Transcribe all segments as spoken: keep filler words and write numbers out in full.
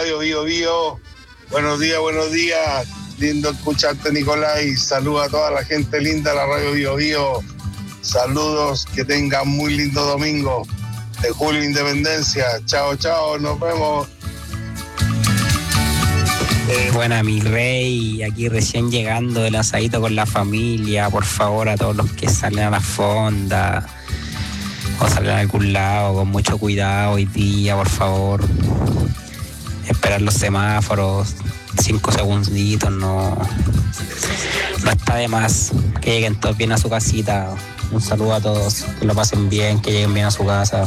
Radio Bio Bio. Buenos días, buenos días. Lindo escucharte, Nicolás. Y saludos a toda la gente linda de la Radio Bio Bio. Saludos, que tengan muy lindo domingo de Julio Independencia. Chao, chao, nos vemos. Eh, buena, mi rey, aquí recién llegando del asadito con la familia. Por favor, a todos los que salen a la fonda o salen a algún lado, con mucho cuidado hoy día, por favor. Esperar los semáforos, cinco segunditos, no, no está de más. Que lleguen todos bien a su casita. Un saludo a todos, que lo pasen bien, que lleguen bien a su casa.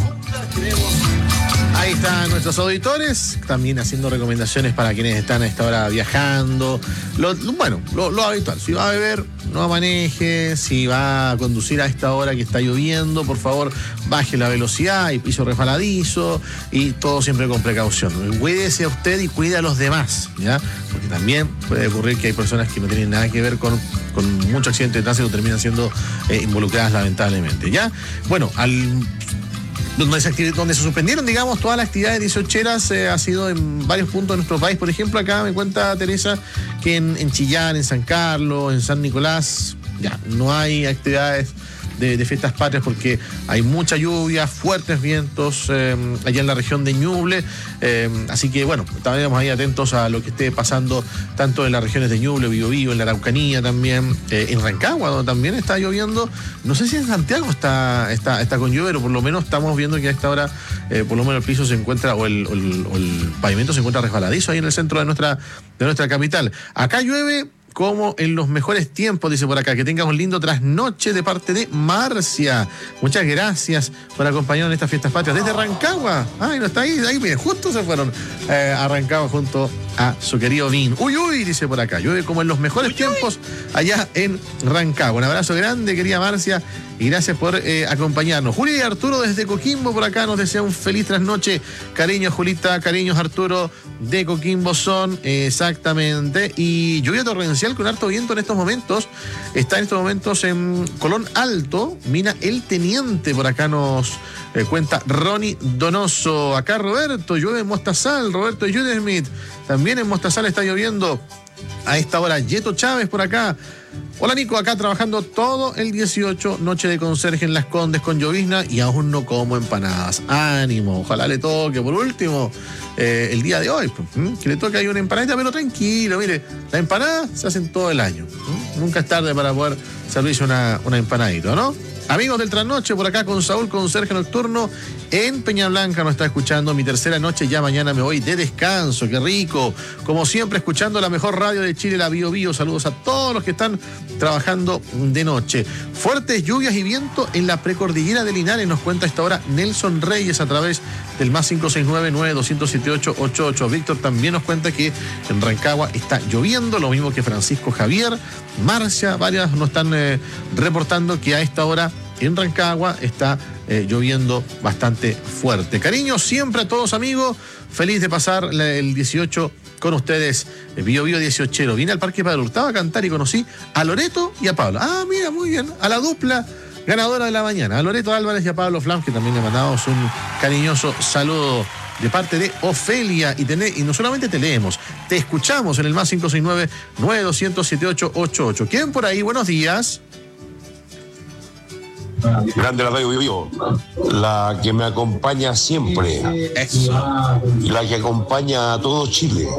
Ahí están nuestros auditores, también haciendo recomendaciones para quienes están a esta hora viajando. Lo, lo, bueno, lo, lo habitual, si va a beber, no maneje. Si va a conducir a esta hora que está lloviendo, por favor, baje la velocidad y piso resbaladizo, y todo siempre con precaución. Cuídese a usted y cuide a los demás, ¿ya? Porque también puede ocurrir que hay personas que no tienen nada que ver con, con mucho accidente de tránsito, terminan siendo eh, involucradas lamentablemente, ¿ya? Bueno, al... Donde se, donde se suspendieron, digamos, todas las actividades dieciocheras eh, ha sido en varios puntos de nuestro país. Por ejemplo, acá me cuenta Teresa que en, en Chillán, en San Carlos, en San Nicolás, ya no hay actividades de, de fiestas patrias porque hay mucha lluvia, fuertes vientos eh, allá en la región de Ñuble. Eh, así que, bueno, estaremos ahí atentos a lo que esté pasando tanto en las regiones de Ñuble, Biobío, en la Araucanía también, eh, en Rancagua, donde también está lloviendo. No sé si en Santiago está, está, está con lluvia, pero por lo menos estamos viendo que a esta hora, eh, por lo menos el piso se encuentra, o el, o, el, o el pavimento se encuentra resbaladizo ahí en el centro de nuestra, de nuestra capital. Acá llueve como en los mejores tiempos, dice por acá. Que tengas un lindo trasnoche de parte de Marcia. Muchas gracias por acompañarnos en estas fiestas patrias desde Rancagua. Ay, no está ahí, ahí, miren, justo se fueron eh, a Rancagua junto a su querido Vin. Uy, uy, dice por acá. Llueve como en los mejores uy, tiempos uy. allá en Rancagua. Un abrazo grande, querida Marcia, y gracias por eh, acompañarnos. Julia y Arturo desde Coquimbo por acá nos desea un feliz trasnoche. Cariños, Julita, cariños, Arturo, de Coquimbo son, eh, exactamente. Y lluvia torrencial con harto viento en estos momentos. Está en estos momentos en Colón Alto, mina El Teniente, por acá nos eh, cuenta Ronnie Donoso. Acá Roberto, llueve en Mostazal, Roberto Jude Smith. También en Mostazal está lloviendo a esta hora. Yeto Chávez por acá. Hola Nico, acá trabajando todo el dieciocho, noche de conserje en Las Condes con llovizna y aún no como empanadas. Ánimo, ojalá le toque por último eh, el día de hoy, pues, que le toque ahí una empanadita, pero tranquilo, mire, las empanadas se hacen todo el año. ¿Mm? Nunca es tarde para poder servirse una, una empanadita, ¿no? Amigos del Trasnoche, por acá con Saúl, conserje nocturno en Peña Blanca, nos está escuchando. Mi tercera noche, ya mañana me voy de descanso, qué rico. Como siempre, escuchando la mejor radio de Chile, la Bio Bio. Saludos a todos los que están trabajando de noche. Fuertes lluvias y viento en la precordillera de Linares, nos cuenta a esta hora Nelson Reyes a través del más cinco seis nueve, nueve dos cero siete ocho ocho ocho. Víctor también nos cuenta que en Rancagua está lloviendo, lo mismo que Francisco Javier. Marcia, varias nos están eh, reportando que a esta hora en Rancagua está eh, lloviendo bastante fuerte. Cariño siempre a todos, amigos. Feliz de pasar la, el dieciocho con ustedes. Bio Bio dieciochero. Vine al Parque Padre Hurtado a cantar y conocí a Loreto y a Pablo. Ah, mira, muy bien. A la dupla ganadora de la mañana. A Loreto Álvarez y a Pablo Flams, que también le mandamos un cariñoso saludo de parte de Ofelia. Y, tené, y no solamente te leemos, te escuchamos en el más cinco seis nueve, nueve dos cero siete ocho ocho ocho. ¿Quién por ahí? Buenos días. Grande la Radio Bio Bio, la que me acompaña siempre. Eso. Y la que acompaña a todo Chile.